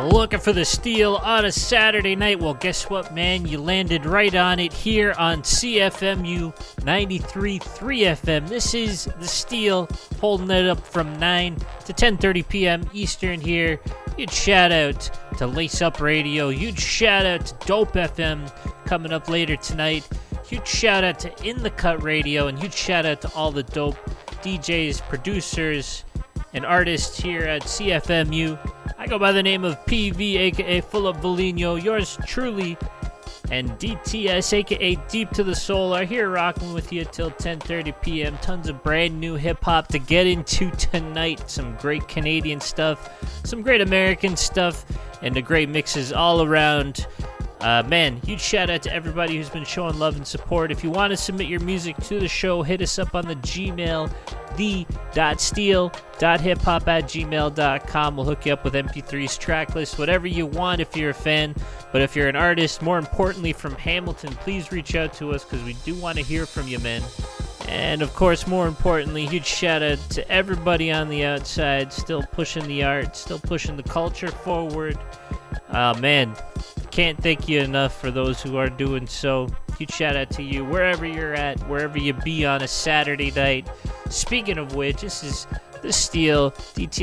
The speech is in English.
Looking for the steal on a Saturday night? Well, guess what, man? You landed right on it here on CFMU 93.3 FM. This is the steal, holding it up from 9 to 10:30 p.m. Eastern here. Huge shout out to Lace Up Radio. Huge shout out to Dope FM coming up later tonight. Huge shout out to In the Cut Radio, and huge shout out to all the dope DJs, producers, and artists here at CFMU. I go by the name of PV, aka Full of Volino, yours truly, and DTS, aka Deep to the Soul, are here rocking with you till 10:30 p.m. Tons of brand new hip hop to get into tonight. Some great Canadian stuff, some great American stuff, and the great mixes all around. Man, huge shout out to everybody who's been showing love and support. If you want to submit your music to the show, hit us up on the Gmail, the.steal.hiphop@gmail.com. We'll hook you up with MP3s, track lists, whatever you want if you're a fan. But if you're an artist, more importantly from Hamilton, please reach out to us because we do want to hear from you, man. And of course, more importantly, huge shout out to everybody on the outside, still pushing the art, still pushing the culture forward. Man, can't thank you enough for those who are doing so. Huge shout out to you wherever you're at, wherever you be on a Saturday night. Speaking of which, this is the Steal DT